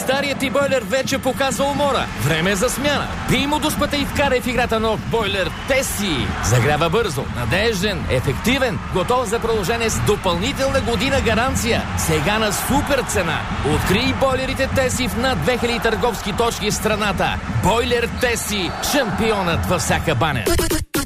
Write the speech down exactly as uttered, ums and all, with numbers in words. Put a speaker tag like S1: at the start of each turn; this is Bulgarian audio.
S1: Старият ти бойлер вече показва умора. Време е за смяна. Пий му дуспата и вкарай в играта нов бойлер Теси. Загрява бързо, надежден, ефективен, готов за продължение с допълнителна година гаранция. Сега на супер цена. Открий бойлерите Теси в над две хиляди търговски точки в страната. Бойлер Теси. Шампионът във всяка баня.